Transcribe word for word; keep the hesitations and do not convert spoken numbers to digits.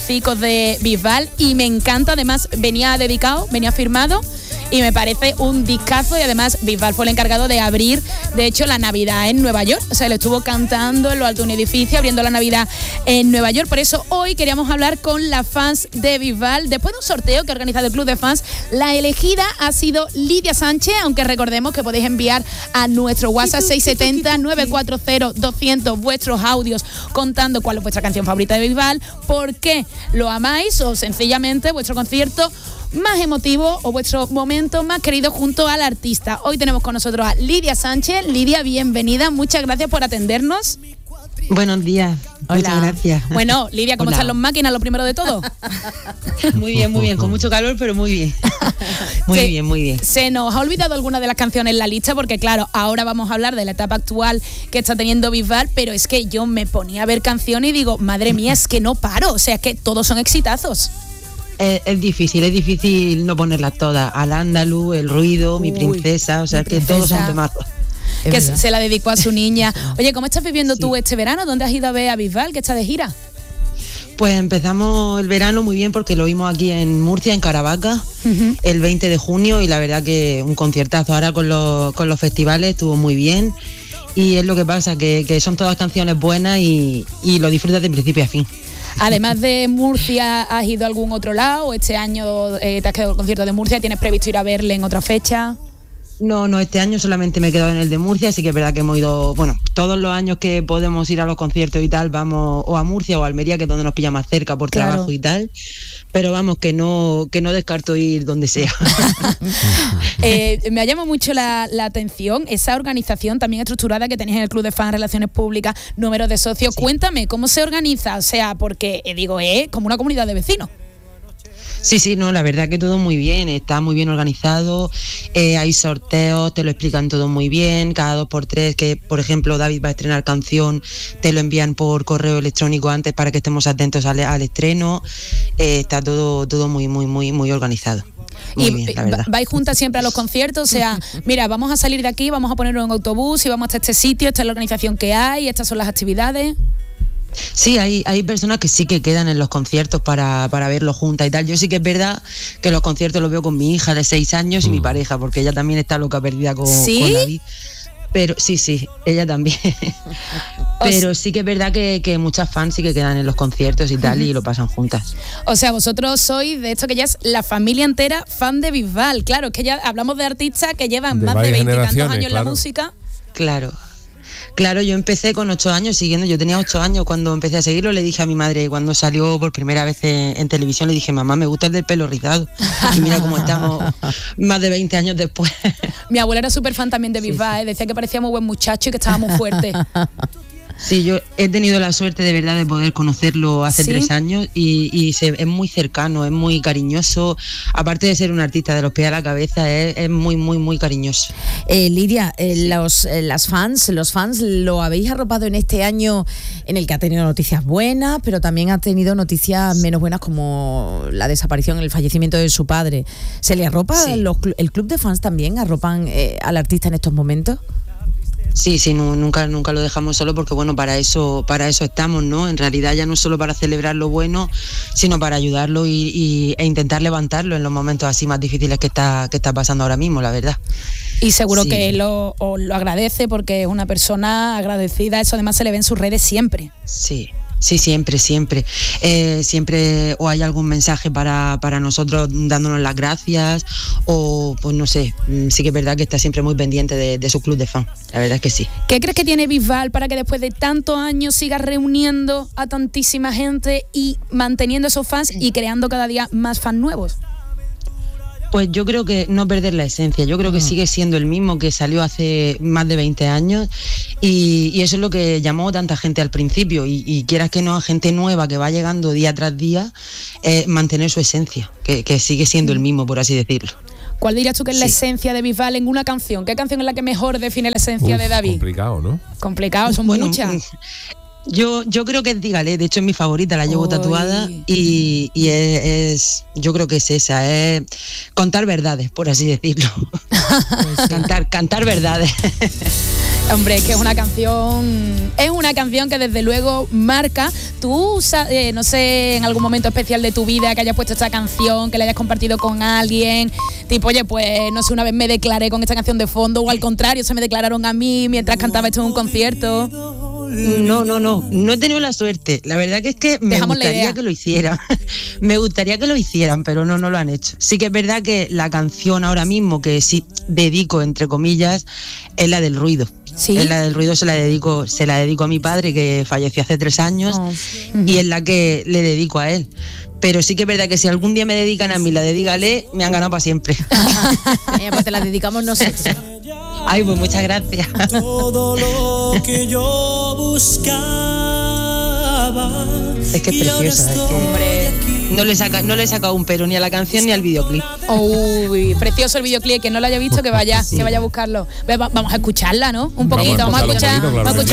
villancicos de Bisbal y me encanta, además venía dedicado, venía firmado y me parece un discazo y además Bisbal fue el encargado de abrir, de hecho, la Navidad en Nueva York, o sea, le estuvo cantando en lo alto de un edificio, abriendo la Navidad en Nueva York. Por eso hoy queríamos hablar con las fans de Bisbal. Después de un sorteo que ha organizado el Club de Fans, la elegida ha sido Lidia Sánchez, aunque recordemos que podéis enviar a nuestro WhatsApp seis siete cero, nueve cuatro cero, doscientos vuestros audios contando cuál es vuestra canción favorita de Bisbal, por qué lo amáis o sencillamente vuestro concierto más emotivo o vuestro momento más querido junto al artista. Hoy tenemos con nosotros a Lidia Sánchez. Lidia, bienvenida, muchas gracias por atendernos. Buenos días. Hola. Muchas gracias. Bueno, Lidia, ¿cómo Hola. están los máquinas, lo primero de todo? Muy bien, muy bien, con mucho calor, pero muy bien. Muy Se- bien, muy bien. ¿Se nos ha olvidado alguna de las canciones en la lista? Porque claro, ahora vamos a hablar de la etapa actual que está teniendo Bisbal, pero es que yo me ponía a ver canciones y digo, madre mía, es que no paro, o sea, es que todos son exitazos. Es, es difícil, es difícil no ponerlas todas. Al andaluz, El ruido, Mi Uy, princesa, o sea, Mi que todos son princesa. temazos. Que Es verdad. se la dedicó a su niña. Oye, ¿cómo estás viviendo Sí. tú este verano? ¿Dónde has ido a ver a Bisbal, que está de gira? Pues empezamos el verano muy bien porque lo vimos aquí en Murcia, en Caravaca, Uh-huh. el veinte de junio, y la verdad que un conciertazo. Ahora con los, con los festivales estuvo muy bien. Y es lo que pasa, que, que son todas canciones buenas y, y lo disfrutas de principio a fin. Además de Murcia, ¿has ido a algún otro lado? ¿Este año eh, te has quedado el concierto de Murcia? ¿Tienes previsto ir a verle en otra fecha? No, no, este año solamente me he quedado en el de Murcia, así que es verdad que hemos ido, bueno, todos los años que podemos ir a los conciertos y tal, vamos o a Murcia o a Almería, que es donde nos pilla más cerca por Claro. trabajo y tal, pero vamos, que no, que no descarto ir donde sea. Eh, me ha llamado mucho la, la atención esa organización también estructurada que tenéis en el Club de Fans, Relaciones Públicas, números de socios. Sí. Cuéntame, ¿cómo se organiza? O sea, porque, eh, digo, es como una comunidad de vecinos. Sí, sí, no, la verdad que todo muy bien, está muy bien organizado, eh, hay sorteos, te lo explican todo muy bien, cada dos por tres, que por ejemplo David va a estrenar canción, te lo envían por correo electrónico antes para que estemos atentos al, al estreno, eh, está todo, todo muy, muy, muy, muy organizado. Muy Y bien, la eh, verdad. vais juntas siempre a los conciertos, o sea, mira, vamos a salir de aquí, vamos a ponernos en autobús y vamos hasta este sitio, esta es la organización que hay, estas son las actividades. Sí, hay, hay personas que sí que quedan en los conciertos para, para verlo juntas y tal. Yo sí que es verdad que los conciertos los veo con mi hija de seis años y mi pareja, porque ella también está loca perdida con, ¿Sí? con David. Pero sí, sí, ella también. Pero sí que es verdad que, que muchas fans sí que quedan en los conciertos y tal y lo pasan juntas. O sea, vosotros sois de esto que ya es la familia entera fan de Bisbal. Claro, es que ya hablamos de artistas que llevan De más de varias veinte y tantos generaciones, años en la claro. música. Claro. Claro, yo empecé con ocho años siguiendo, yo tenía ocho años cuando empecé a seguirlo, le dije a mi madre cuando salió por primera vez en, en televisión, le dije, mamá, me gusta el del pelo rizado. Y mira cómo estamos más de veinte años después. Mi abuela era súper fan también de Bisbal, ¿eh? Decía que parecía muy buen muchacho y que estaba muy fuerte. Sí, yo he tenido la suerte de verdad de poder conocerlo hace ¿Sí? tres años y, y se, es muy cercano, es muy cariñoso. Aparte de ser un artista de los pies a la cabeza, es, es muy, muy, muy cariñoso. Eh, Lidia, eh, los, eh, las fans, los fans lo habéis arropado en este año en el que ha tenido noticias buenas, pero también ha tenido noticias menos buenas como la desaparición, el fallecimiento de su padre. ¿Se le arropa? Sí. Los, cl- ¿El club de fans también arropan eh, al artista en estos momentos? Sí, sí, no, nunca, nunca lo dejamos solo porque bueno, para eso, para eso estamos, ¿no? En realidad ya no solo para celebrar lo bueno, sino para ayudarlo y, y, e intentar levantarlo en los momentos así más difíciles que está, que está pasando ahora mismo, la verdad. Y seguro Sí. que lo, os lo agradece porque es una persona agradecida, eso además se le ve en sus redes siempre. Sí. Sí, siempre, siempre. Eh, siempre o hay algún mensaje para, para nosotros dándonos las gracias o, pues no sé, mm, sí que es verdad que está siempre muy pendiente de, de su club de fans. La verdad es que sí. ¿Qué crees que tiene Bisbal para que después de tantos años siga reuniendo a tantísima gente y manteniendo esos fans y creando cada día más fans nuevos? Pues yo creo que no perder la esencia, yo creo que sigue siendo el mismo que salió hace más de veinte años y, y eso es lo que llamó tanta gente al principio y, y quieras que no, gente nueva que va llegando día tras día, eh, mantener su esencia, que, que sigue siendo el mismo, por así decirlo. ¿Cuál dirías tú que es la Sí. esencia de Bisbal en una canción? ¿Qué canción es la que mejor define la esencia Uf, de David? complicado, ¿no? Complicado, son Bueno, muchas. mm, Yo, yo creo que es Dígale, de hecho es mi favorita, la llevo Uy. tatuada y, y es, es, yo creo que es esa, es contar verdades, por así decirlo. cantar, cantar verdades. Hombre, es que es una canción, es una canción que desde luego marca. Tú, eh, no sé, en algún momento especial de tu vida que hayas puesto esta canción, que la hayas compartido con alguien, tipo, oye, pues no sé, una vez me declaré con esta canción de fondo, o al contrario, se me declararon a mí mientras cantaba esto en un concierto. No, no, no, no he tenido la suerte. La verdad que es que me Dejamos la gustaría idea. que lo hicieran. Me gustaría que lo hicieran, pero no, no lo han hecho. Sí que es verdad que la canción ahora mismo que sí dedico, entre comillas, es la del ruido. ¿Sí? Es la del ruido, se la dedico, se la dedico a mi padre, que falleció hace tres años, Oh. y es la que le dedico a él. Pero sí que es verdad que si algún día me dedican a mí la de Dígale, me han ganado para siempre. Eh, pues te la dedicamos nosotros. Ay, pues muchas gracias. Todo lo que yo buscaba. Es que es preciosa, es que Hombre. no le saca, no le he sacado un pero ni a la canción ni al videoclip. Uy, precioso el videoclip, que no lo haya visto, que vaya, que vaya a buscarlo. Ve, va- Vamos a escucharla, ¿no? Un Vamos a poquito, vamos a escucharlo un escuchar, poquito, claro vamos a que sí. escuchar